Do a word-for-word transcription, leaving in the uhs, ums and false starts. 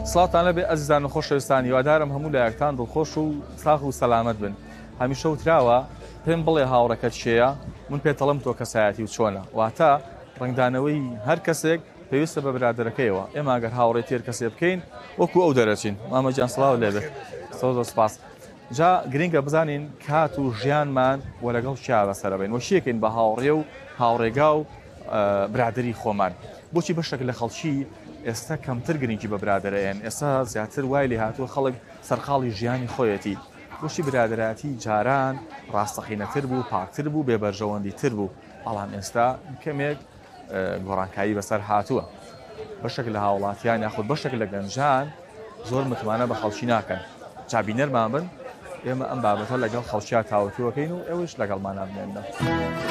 سڵاتان لەبێ ئەزیزان و خۆشەویستان، هیوادارم هەموو لایەکتان دڵخۆش و ساغ و سەلامەت بن. هەمیشە وتراوە پێم بڵێ هاوڕەکەت چێیە، من پێتەڵم تۆ کەسایەتی و چۆنە، واتە ڕنگدانەوەی هەر کەسێک پێویستە بە برادەرەکەیەوە. ئێمە ئەگەر هاوڕێی تێر کەسێ بکەین وەکو ئەو دەرەچین. مامەجان سڵاو لێبێت، زۆر سپاس. جا گرنگە بزانین کات و ژیانمان وە لەگەڵ چیا بەسەر بین، وەشیەکەین بە هاوڕێ و هاوڕێگا و برادری خۆمان. بۆچی بەشێک لە خەڵکی ئێستا کەمتر گرنگی بە برادەرەیەن، ئێستا زیاتر وای لێ هاتووە خەڵک سەرقاڵی ژیانی خۆیەتی. بۆچی برادەراتی جاران ڕاستەقینەتر بوو، پاکتر بوو، بێبەرژەوەندی تر بوو، بەڵام ئێستا کەمێک گۆڕانکایی بەسەر هاتووە. بەشێک لە هاوڵاتیان یاخود بەشێک لە گەنجان زۆر متمانە بە خەڵکی ناکەن. چابینەرمان بن، ئێمە ئەم بابەتە لەگەڵ خەڵکییا تاوتوەکەین و ئێوەش لەگەڵمانە بنێنە.